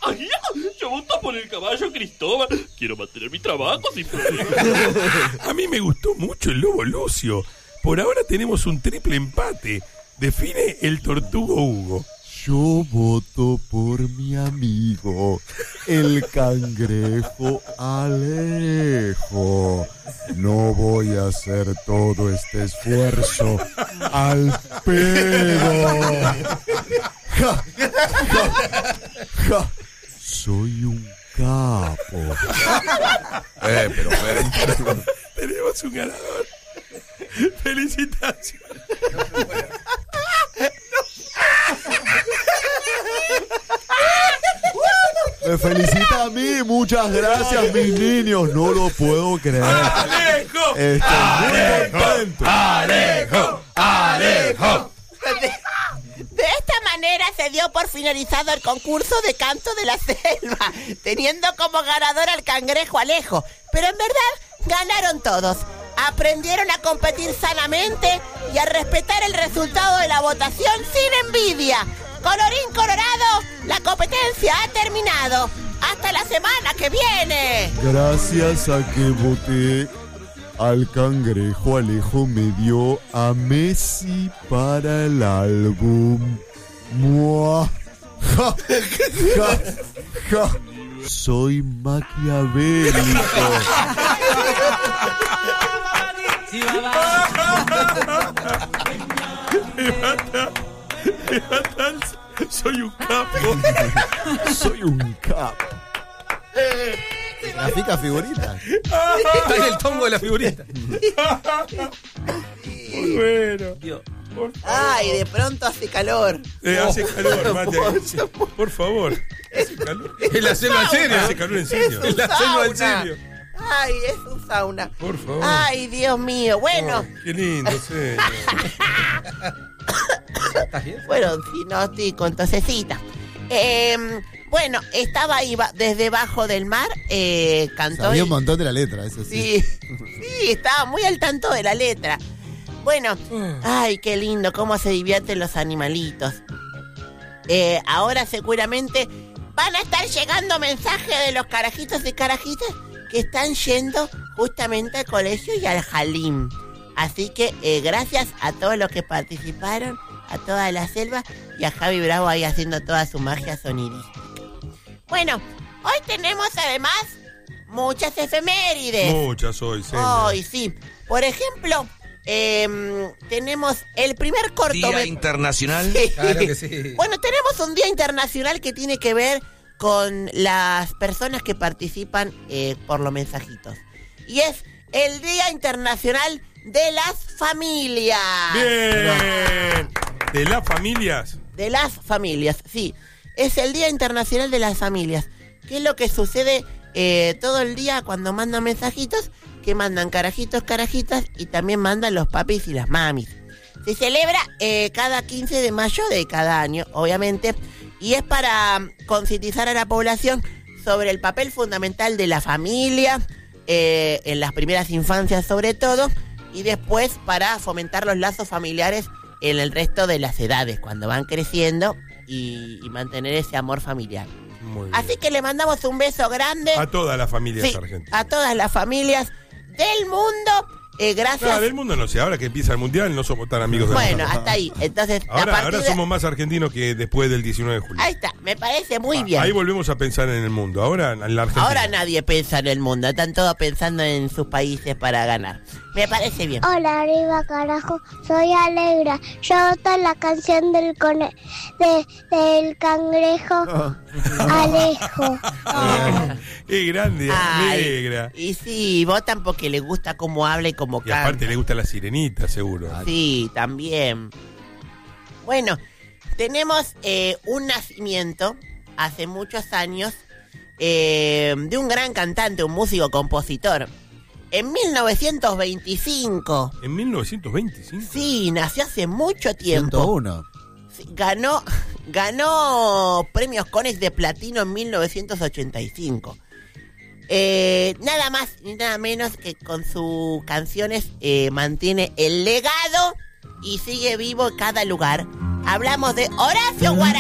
Ay, yo voto por el caballo Cristóbal. Quiero mantener mi trabajo sin problema. A mí me gustó mucho el lobo Lucio. Por ahora tenemos un triple empate. Define el tortugo Hugo. Yo voto por mi amigo, el cangrejo Alejo. No voy a hacer todo este esfuerzo al pedo. Ja, ja, ja. Soy un capo. Pero tenemos un ganador. Felicitaciones. Me felicita a mí, muchas gracias mis niños, no lo puedo creer. ¡Alejo! Estoy muy contento. ¡Alejo! ¡Alejo! De esta manera se dio por finalizado el concurso de canto de la selva, teniendo como ganador al cangrejo Alejo. Pero en verdad ganaron todos. Aprendieron a competir sanamente y a respetar el resultado de la votación sin envidia. Colorín colorado, la competencia ha terminado. ¡Hasta la semana que viene! Gracias a que voté al cangrejo Alejo me dio a Messi para el álbum. ¡Mua! ¡Ja! ¡Ja! ¡Ja! Soy maquiavélico. Soy un capo. Soy un capo. Grafica figuritas. Está en el tongo de la figurita. Muy bueno. Ay, de pronto hace calor. Hace calor, Mate. Por favor. Hace calor. En la selva en serio. Hace calor en serio. Es En la selva en serio. Ay, es un sauna. Por favor. Ay, Dios mío. Bueno, Qué lindo, sí. ¿Estás bien? bueno, si no estoy con tosecita. Bueno, estaba ahí desde debajo del mar, cantó. Sabía un montón de la letra, eso sí. Sí, estaba muy al tanto de la letra. Bueno, ay, qué lindo, cómo se divierten los animalitos. Ahora seguramente van a estar llegando mensajes de los carajitos y carajitas que están yendo justamente al colegio y al Halim. Así que gracias a todos los que participaron, a toda la selva y a Javi Bravo ahí haciendo toda su magia sonística. Bueno, hoy tenemos además muchas efemérides. Muchas hoy, sí. Hoy sí. Por ejemplo, tenemos el primer cortometraje. Día Internacional. Sí. Claro que sí. Bueno, tenemos un día internacional que tiene que ver con las personas que participan por los mensajitos. Y es el Día Internacional de las Familias. Bien. ¿De las familias? De las familias, sí. Es el Día Internacional de las Familias. ¿Qué es lo que sucede todo el día cuando mandan mensajitos? Que mandan carajitos, carajitas y también mandan los papis y las mamis. Se celebra cada 15 de mayo de cada año, obviamente, y es para concientizar a la población sobre el papel fundamental de la familia, en las primeras infancias sobre todo, y después para fomentar los lazos familiares en el resto de las edades, cuando van creciendo y mantener ese amor familiar. Muy bien. Así que le mandamos un beso grande. A todas las familias Sí, argentinas. a todas las familias del mundo. Gracias. No, del mundo no sé. Ahora que empieza el mundial no somos tan amigos del Bueno, mundo. hasta ahí. Entonces, Ahora somos más argentinos que después del 19 de julio. Ahí está, me parece muy bien. Ahí volvemos a pensar en el mundo. Ahora en la Argentina. Ahora nadie piensa en el mundo, están todos pensando en sus países para ganar. Me parece bien. Hola, arriba carajo, soy Alegra. Yo voto la canción del del cangrejo Alejo. ¡Qué grande! Ay, Alegra. y sí, votan porque le gusta cómo habla y cómo Y canta. aparte le gusta la sirenita, seguro. Sí, también. Bueno, tenemos un nacimiento hace muchos años de un gran cantante, un músico, compositor. En 1925. ¿En 1925? Sí, nació hace mucho tiempo. 101. Sí, ganó premios Konex de platino en 1985. Nada más ni nada menos que con sus canciones mantiene el legado y sigue vivo en cada lugar. Hablamos de Horacio Guarasí.